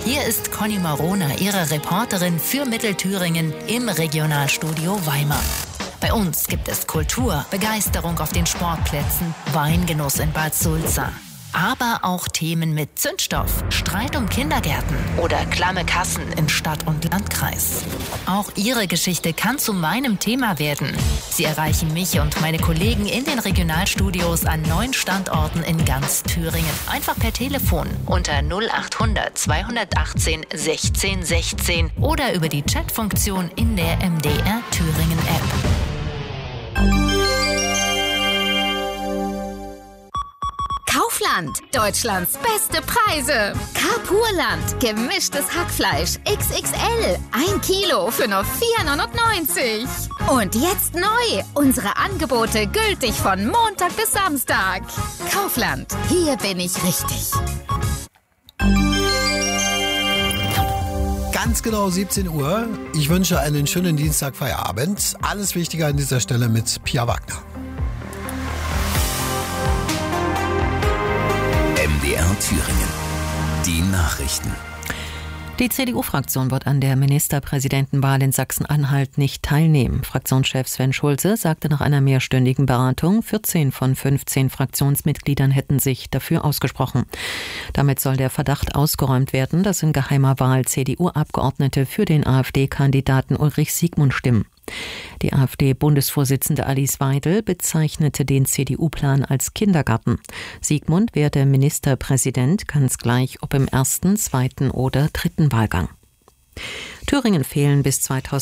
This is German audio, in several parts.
Hier ist Conny Marona, Ihre Reporterin für Mittelthüringen im Regionalstudio Weimar. Bei uns gibt es Kultur, Begeisterung auf den Sportplätzen, Weingenuss in Bad Sulza. Aber auch Themen mit Zündstoff, Streit um Kindergärten oder klamme Kassen in Stadt und Landkreis. Auch Ihre Geschichte kann zu meinem Thema werden. Sie erreichen mich und meine Kollegen in den Regionalstudios an 9 Standorten in ganz Thüringen. Einfach per Telefon unter 0800 218 16 16 oder über die Chatfunktion in der MDR Thüringen App. Kaufland, Deutschlands beste Preise. Carrefourland, gemischtes Hackfleisch XXL, 1 Kilo für nur 4,99 €. Und jetzt neu, unsere Angebote gültig von Montag bis Samstag. Kaufland, hier bin ich richtig. Ganz genau 17 Uhr. Ich wünsche einen schönen Dienstagfeierabend. Alles Wichtige an dieser Stelle mit Pia Wagner. MDR Thüringen. Die Nachrichten. Die CDU-Fraktion wird an der Ministerpräsidentenwahl in Sachsen-Anhalt nicht teilnehmen. Fraktionschef Sven Schulze sagte nach einer mehrstündigen Beratung, 14 von 15 Fraktionsmitgliedern hätten sich dafür ausgesprochen. Damit soll der Verdacht ausgeräumt werden, dass in geheimer Wahl CDU-Abgeordnete für den AfD-Kandidaten Ulrich Siegmund stimmen. Die AfD-Bundesvorsitzende Alice Weidel bezeichnete den CDU-Plan als Kindergarten. Siegmund werde Ministerpräsident, ganz gleich ob im ersten, zweiten oder dritten Wahlgang. Thüringen fehlen bis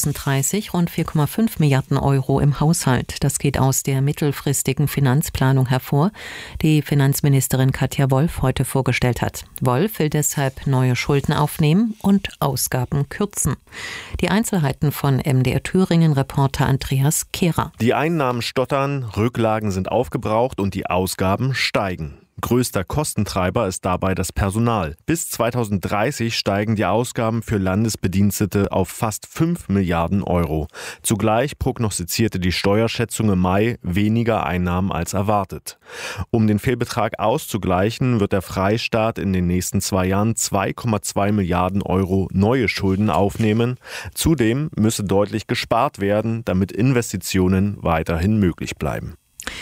2030 rund 4,5 Milliarden € im Haushalt. Das geht aus der mittelfristigen Finanzplanung hervor, die Finanzministerin Katja Wolf heute vorgestellt hat. Wolf will deshalb neue Schulden aufnehmen und Ausgaben kürzen. Die Einzelheiten von MDR Thüringen-Reporter Andreas Kehrer. Die Einnahmen stottern, Rücklagen sind aufgebraucht und die Ausgaben steigen. Größter Kostentreiber ist dabei das Personal. Bis 2030 steigen die Ausgaben für Landesbedienstete auf fast 5 Milliarden €. Zugleich prognostizierte die Steuerschätzung im Mai weniger Einnahmen als erwartet. Um den Fehlbetrag auszugleichen, wird der Freistaat in den nächsten 2 Jahren 2,2 Milliarden € neue Schulden aufnehmen. Zudem müsse deutlich gespart werden, damit Investitionen weiterhin möglich bleiben.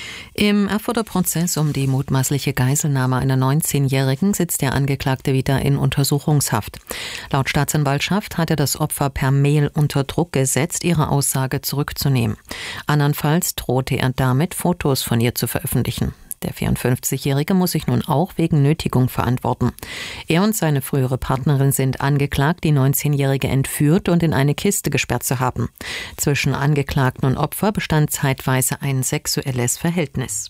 Im Erfurter Prozess um die mutmaßliche Geiselnahme einer 19-Jährigen sitzt der Angeklagte wieder in Untersuchungshaft. Laut Staatsanwaltschaft hat er das Opfer per Mail unter Druck gesetzt, ihre Aussage zurückzunehmen. Andernfalls drohte er damit, Fotos von ihr zu veröffentlichen. Der 54-Jährige muss sich nun auch wegen Nötigung verantworten. Er und seine frühere Partnerin sind angeklagt, die 19-Jährige entführt und in eine Kiste gesperrt zu haben. Zwischen Angeklagten und Opfer bestand zeitweise ein sexuelles Verhältnis.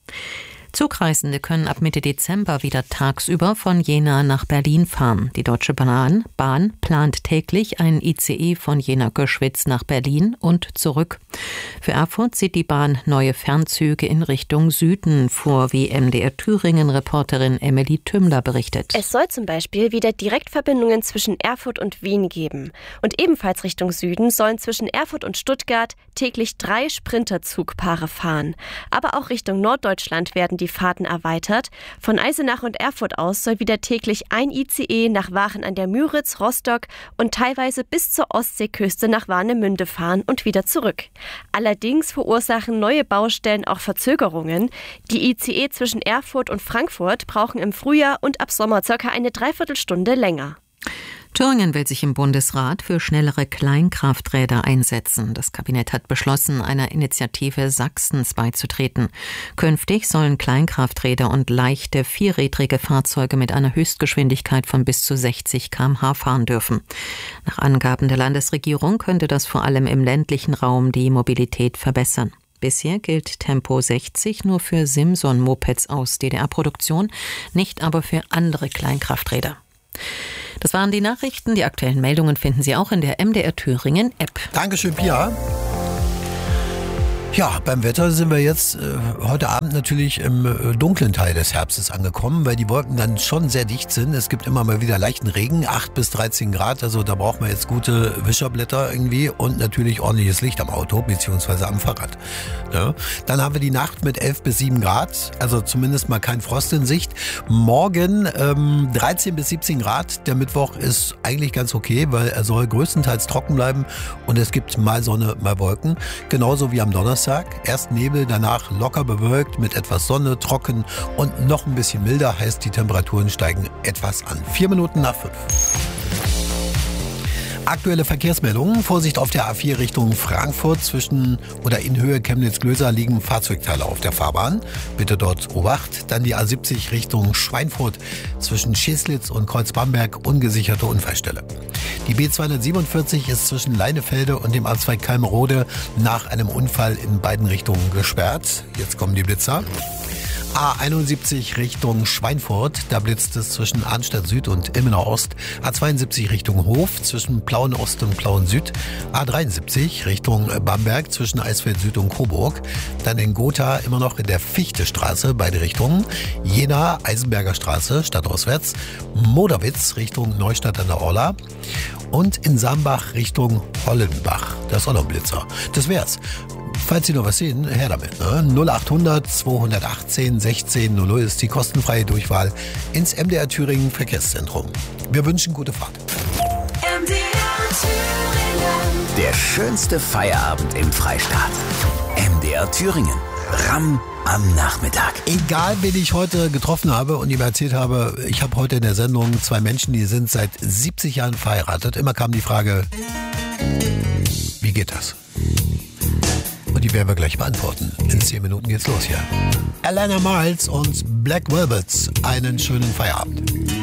Zugreisende können ab Mitte Dezember wieder tagsüber von Jena nach Berlin fahren. Die Deutsche Bahn plant täglich einen ICE von Jena-Göschwitz nach Berlin und zurück. Für Erfurt sieht die Bahn neue Fernzüge in Richtung Süden vor, wie MDR Thüringen-Reporterin Emily Tümmler berichtet. Es soll zum Beispiel wieder Direktverbindungen zwischen Erfurt und Wien geben. Und ebenfalls Richtung Süden sollen zwischen Erfurt und Stuttgart täglich 3 Sprinterzugpaare fahren. Aber auch Richtung Norddeutschland werden die Fahrten erweitert. Von Eisenach und Erfurt aus soll wieder täglich ein ICE nach Waachen an der Müritz, Rostock und teilweise bis zur Ostseeküste nach Warnemünde fahren und wieder zurück. Allerdings verursachen neue Baustellen auch Verzögerungen. Die ICE zwischen Erfurt und Frankfurt brauchen im Frühjahr und ab Sommer ca. eine Dreiviertelstunde länger. Thüringen will sich im Bundesrat für schnellere Kleinkrafträder einsetzen. Das Kabinett hat beschlossen, einer Initiative Sachsens beizutreten. Künftig sollen Kleinkrafträder und leichte vierrädrige Fahrzeuge mit einer Höchstgeschwindigkeit von bis zu 60 km/h fahren dürfen. Nach Angaben der Landesregierung könnte das vor allem im ländlichen Raum die Mobilität verbessern. Bisher gilt Tempo 60 nur für Simson-Mopeds aus DDR-Produktion, nicht aber für andere Kleinkrafträder. Das waren die Nachrichten. Die aktuellen Meldungen finden Sie auch in der MDR Thüringen App. Dankeschön, Pia. Ja, beim Wetter sind wir jetzt heute Abend natürlich im dunklen Teil des Herbstes angekommen, weil die Wolken dann schon sehr dicht sind. Es gibt immer mal wieder leichten Regen, 8 bis 13 Grad, also da braucht man jetzt gute Wischerblätter irgendwie und natürlich ordentliches Licht am Auto bzw. am Fahrrad. Ja. Dann haben wir die Nacht mit 11 bis 7 Grad, also zumindest mal kein Frost in Sicht. Morgen 13 bis 17 Grad, der Mittwoch ist eigentlich ganz okay, weil er soll größtenteils trocken bleiben und es gibt mal Sonne, mal Wolken, genauso wie am Donnerstag. Erst Nebel, danach locker bewölkt mit etwas Sonne, trocken und noch ein bisschen milder, heißt die Temperaturen steigen etwas an. 4 Minuten nach 5. Aktuelle Verkehrsmeldungen. Vorsicht auf der A4 Richtung Frankfurt. Zwischen oder in Höhe Chemnitz-Glöser liegen Fahrzeugteile auf der Fahrbahn. Bitte dort Obacht. Dann die A70 Richtung Schweinfurt. Zwischen Scheslitz und Kreuzbamberg ungesicherte Unfallstelle. Die B247 ist zwischen Leinefelde und dem A2 Kalmrode nach einem Unfall in beiden Richtungen gesperrt. Jetzt kommen die Blitzer. A71 Richtung Schweinfurt, da blitzt es zwischen Arnstadt Süd und Ilmenau Ost. A72 Richtung Hof zwischen Plauen Ost und Plauen Süd. A73 Richtung Bamberg zwischen Eisfeld Süd und Coburg. Dann in Gotha immer noch in der Fichtestraße, beide Richtungen. Jena, Eisenberger Straße, stadtauswärts. Moderwitz Richtung Neustadt an der Orla. Und in Sambach Richtung Hollenbach. Das ist auch noch ein Blitzer. Das wär's. Falls Sie noch was sehen, her damit. Ne? 0800 218 16 00 ist die kostenfreie Durchwahl ins MDR Thüringen Verkehrszentrum. Wir wünschen gute Fahrt. MDR Thüringen. Der schönste Feierabend im Freistaat. MDR Thüringen. Ram am Nachmittag. Egal, wen ich heute getroffen habe und ihm erzählt habe, ich habe heute in der Sendung 2 Menschen, die sind seit 70 Jahren verheiratet. Immer kam die Frage, wie geht das? Und die werden wir gleich beantworten. In 10 Minuten geht's los hier. Alana Miles und Black Velvet, einen schönen Feierabend.